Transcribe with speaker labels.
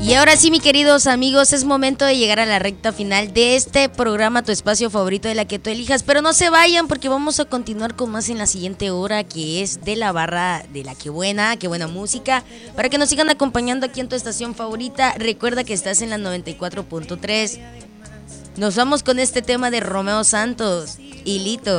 Speaker 1: Y ahora sí, mis queridos amigos, es momento de llegar a la recta final de este programa, tu espacio favorito de la que tú elijas. Pero no se vayan porque vamos a continuar con más en la siguiente hora, que es de la barra de la qué buena música. Para que nos sigan acompañando aquí en tu estación favorita, recuerda que estás en la 94.3. Nos vamos con este tema de Romeo Santos y Lito.